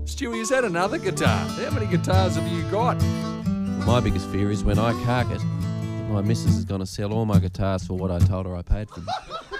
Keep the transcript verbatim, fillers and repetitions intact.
Stewie, is that another guitar? How many guitars have you got? My biggest fear is when I cark it, my missus is going to sell all my guitars for what I told her I paid for them.